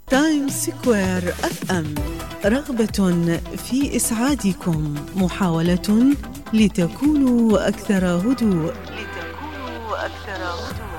تايم سكوير اف ام، رغبة في إسعادكم، محاولة لتكونوا أكثر هدوء.